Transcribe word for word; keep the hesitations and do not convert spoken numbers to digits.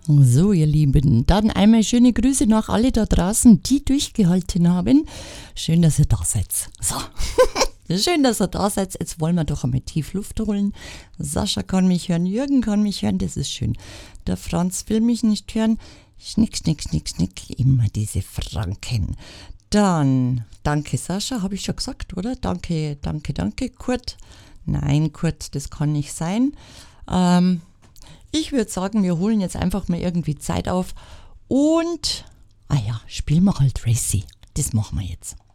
So, ihr Lieben, dann einmal schöne Grüße nach alle da draußen, die durchgehalten haben. Schön, dass ihr da seid. So, schön, dass ihr da seid. Jetzt wollen wir doch einmal tief Luft holen. Sascha kann mich hören, Jürgen kann mich hören, das ist schön. Der Franz will mich nicht hören. Schnick, schnick, schnick, schnick, immer diese Franken. Dann, danke Sascha, habe ich schon gesagt, oder? Danke, danke, danke. Kurt, nein, Kurt, das kann nicht sein. Ähm... Ich würde sagen, wir holen jetzt einfach mal irgendwie Zeit auf und, ah ja, spielen wir halt Tracy. Das machen wir jetzt.